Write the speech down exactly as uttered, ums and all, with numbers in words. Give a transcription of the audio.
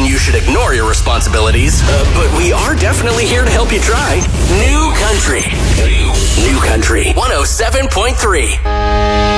you should ignore your responsibilities, uh, but we are definitely here to help you try. New Country. New Country one oh seven point three.